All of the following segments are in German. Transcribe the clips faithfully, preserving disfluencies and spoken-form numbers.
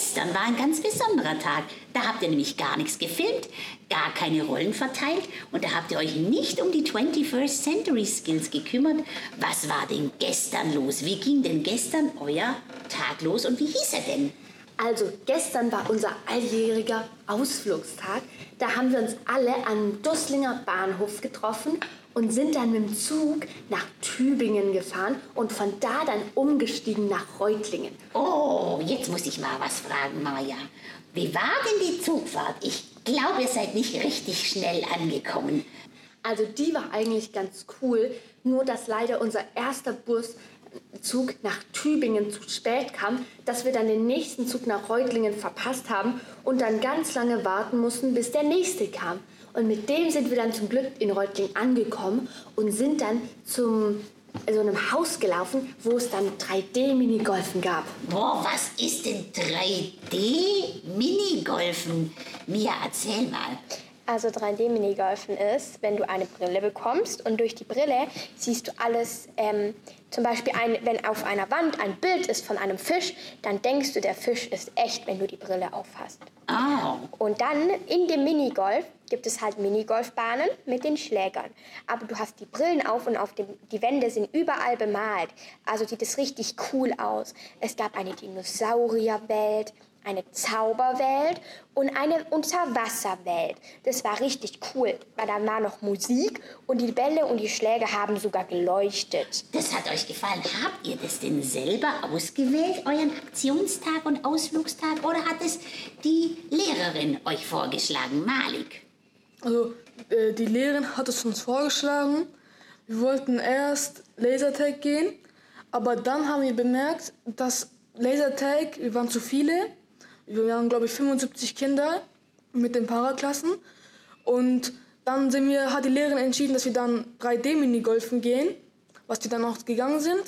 gestern war ein ganz besonderer Tag. Da habt ihr nämlich gar nichts gefilmt, gar keine Rollen verteilt und da habt ihr euch nicht um die twenty-first Century Skills gekümmert. Was war denn gestern los? Wie ging denn gestern euer Tag los und wie hieß er denn? Also gestern war unser alljähriger Ausflugstag. Da haben wir uns alle am Dusslinger Bahnhof getroffen und sind dann mit dem Zug nach Tübingen gefahren und von da dann umgestiegen nach Reutlingen. Oh, jetzt muss ich mal was fragen, Maja. Wie war denn die Zugfahrt? Ich glaube, ihr seid nicht richtig schnell angekommen. Also die war eigentlich ganz cool, nur dass leider unser erster Buszug nach Tübingen zu spät kam, dass wir dann den nächsten Zug nach Reutlingen verpasst haben und dann ganz lange warten mussten, bis der nächste kam. Und mit dem sind wir dann zum Glück in Reutlingen angekommen und sind dann zum so einem Haus gelaufen, wo es dann drei D Minigolfen gab. Boah, was ist denn drei D Minigolfen? Mia, erzähl mal. Also drei D Minigolfen ist, wenn du eine Brille bekommst und durch die Brille siehst du alles, ähm, zum Beispiel ein, wenn auf einer Wand ein Bild ist von einem Fisch, dann denkst du, der Fisch ist echt, wenn du die Brille aufhast. Oh. Und dann in dem Minigolf gibt es halt Minigolfbahnen mit den Schlägern. Aber du hast die Brillen auf und auf dem, die Wände sind überall bemalt. Also sieht es richtig cool aus. Es gab eine Dinosaurierwelt, eine Zauberwelt und eine Unterwasserwelt. Das war richtig cool, weil da war noch Musik und die Bälle und die Schläge haben sogar geleuchtet. Das hat euch gefallen. Habt ihr das denn selber ausgewählt, euren Aktionstag und Ausflugstag, oder hat es die Lehrerin euch vorgeschlagen, Malik? Also äh, die Lehrerin hat es uns vorgeschlagen. Wir wollten erst Lasertag gehen, aber dann haben wir bemerkt, dass Lasertag, wir waren zu viele. Wir waren, glaube ich, fünfundsiebzig Kinder mit den Paraklassen. Und dann sind wir, hat die Lehrerin entschieden, dass wir dann drei D Minigolfen gehen, was die dann auch gegangen sind.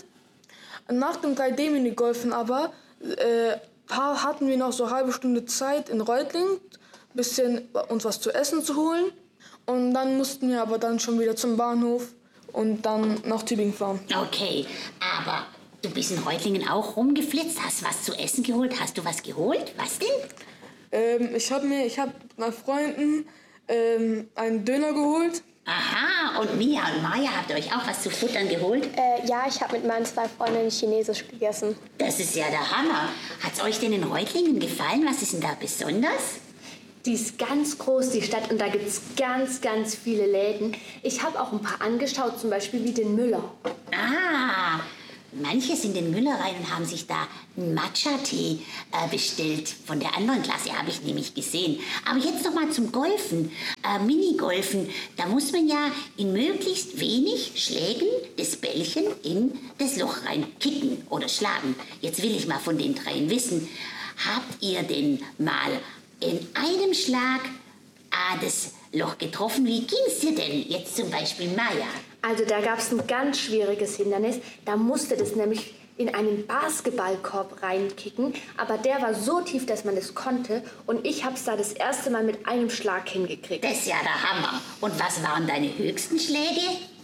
Nach dem drei D Minigolfen aber äh, hatten wir noch so eine halbe Stunde Zeit in Reutlingen, ein bisschen uns was zu essen zu holen. Und dann mussten wir aber dann schon wieder zum Bahnhof und dann nach Tübingen fahren. Okay, aber du bist in Reutlingen auch rumgeflitzt, hast was zu essen geholt. Hast du was geholt? Was denn? Ähm, ich habe mir, ich habe meinen Freunden ähm, einen Döner geholt. Aha, und Mia und Maja, habt ihr euch auch was zu futtern geholt? Äh, ja, ich habe mit meinen zwei Freundinnen Chinesisch gegessen. Das ist ja der Hammer. Hat's euch denn in Reutlingen gefallen? Was ist denn da besonders? Die ist ganz groß, die Stadt, und da gibt es ganz, ganz viele Läden. Ich habe auch ein paar angeschaut, zum Beispiel wie den Müller. Ah, manche sind in den Müller rein und haben sich da einen Matcha-Tee äh, bestellt. Von der anderen Klasse habe ich nämlich gesehen. Aber jetzt noch mal zum Golfen, äh, Minigolfen. Da muss man ja in möglichst wenig Schlägen das Bällchen in das Loch rein kicken oder schlagen. Jetzt will ich mal von den dreien wissen, habt ihr denn mal in einem Schlag ah, das Loch getroffen? Wie ging's dir denn jetzt zum Beispiel, Maja? Also da gab es ein ganz schwieriges Hindernis. Da musste das nämlich in einen Basketballkorb reinkicken. Aber der war so tief, dass man das konnte. Und ich habe es da das erste Mal mit einem Schlag hingekriegt. Das ist ja der Hammer. Und was waren deine höchsten Schläge?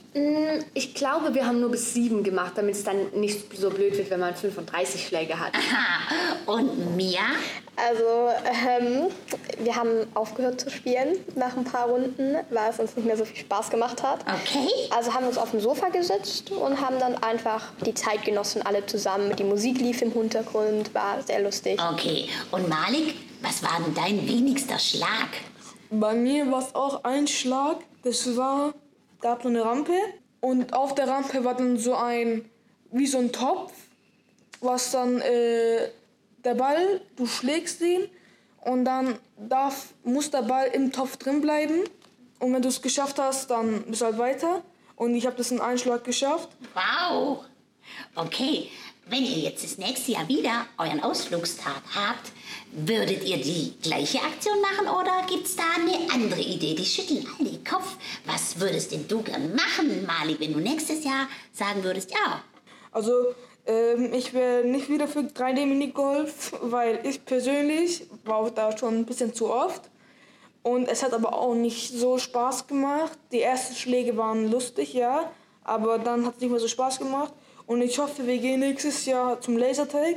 Ich glaube, wir haben nur bis sieben gemacht, damit es dann nicht so blöd wird, wenn man fünfunddreißig Schläge hat. Aha. Und Mia? Also, ähm, wir haben aufgehört zu spielen nach ein paar Runden, weil es uns nicht mehr so viel Spaß gemacht hat. Okay. Also haben wir uns auf dem Sofa gesetzt und haben dann einfach die Zeit genossen, alle zusammen. Die Musik lief im Hintergrund, war sehr lustig. Okay. Und Malik, was war denn dein wenigster Schlag? Bei mir war es auch ein Schlag. Das war, gab so eine Rampe und auf der Rampe war dann so ein, wie so ein Topf, was dann, äh, der Ball, du schlägst ihn und dann darf, muss der Ball im Topf drin bleiben. Und wenn du es geschafft hast, dann bist du halt weiter. Und ich habe das in einem Schlag geschafft. Wow. Okay, wenn ihr jetzt das nächste Jahr wieder euren Ausflugstag habt, würdet ihr die gleiche Aktion machen oder gibt's da eine andere Idee? Die schütteln alle den Kopf. Was würdest denn du gern machen, Malik, wenn du nächstes Jahr sagen würdest, ja? Also ähm, ich wäre nicht wieder für drei D Minigolf, weil ich persönlich war da schon ein bisschen zu oft. Und es hat aber auch nicht so Spaß gemacht. Die ersten Schläge waren lustig, ja, aber dann hat es nicht mehr so Spaß gemacht. Und ich hoffe, wir gehen nächstes Jahr zum Lasertag,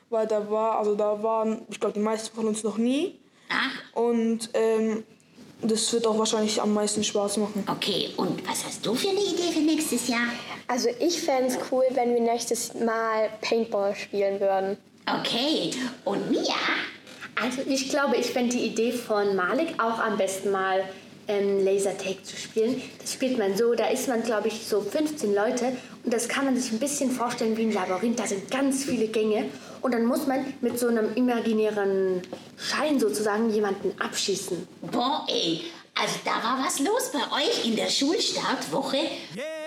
weil da war, also da waren, ich glaube, die meisten von uns noch nie. Ah, Und ähm, das wird auch wahrscheinlich am meisten Spaß machen. okay. Und was hast du für eine Idee für nächstes Jahr? Also ich fände es cool, wenn wir nächstes Mal Paintball spielen würden. Okay. Und Mia? Also ich glaube, ich fände die Idee von Malik auch am besten mal ähm, Lasertag zu spielen. Das spielt man so, da ist man, glaube ich, so fünfzehn Leute und das kann man sich ein bisschen vorstellen wie ein Labyrinth. Da sind ganz viele Gänge und dann muss man mit so einem imaginären Schein sozusagen jemanden abschießen. Boah, ey. Also da war was los bei euch in der Schulstartwoche.